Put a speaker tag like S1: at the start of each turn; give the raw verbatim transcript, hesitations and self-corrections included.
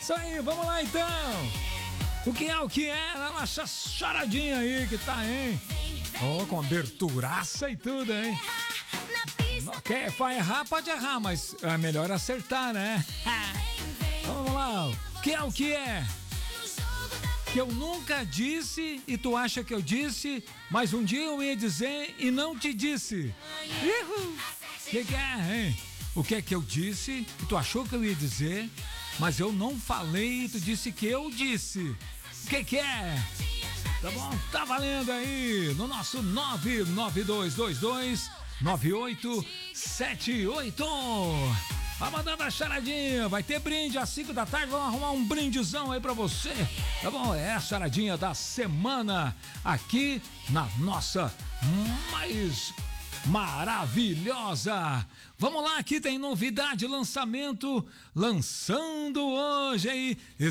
S1: Isso aí, vamos lá então. O que é o que é? A nossa charadinha aí que tá, hein? Ó, oh, com aberturaça e tudo, hein? Ok, vai errar, pode errar, mas é melhor acertar, né? Vamos lá, o que é o que é? Que eu nunca disse e tu acha que eu disse, mas um dia eu ia dizer e não te disse. O que, que é, hein? O que é que eu disse e tu achou que eu ia dizer, mas eu não falei e tu disse que eu disse. O que que é? Tá bom? Tá valendo aí no nosso nove nove dois dois dois nove oito sete oito. Vai mandando a charadinha, vai ter brinde às cinco da tarde, vamos arrumar um brindezão aí pra você, tá bom? É a charadinha da semana aqui na nossa mais maravilhosa. Vamos lá, aqui tem novidade, lançamento, lançando hoje aí.